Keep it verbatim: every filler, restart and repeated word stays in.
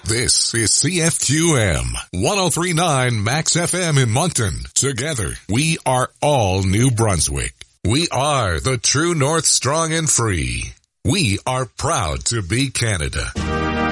This is C F Q M one oh three point nine Max F M in Moncton. Together, we are all New Brunswick. We are the true North, strong and free. We are proud to be Canada.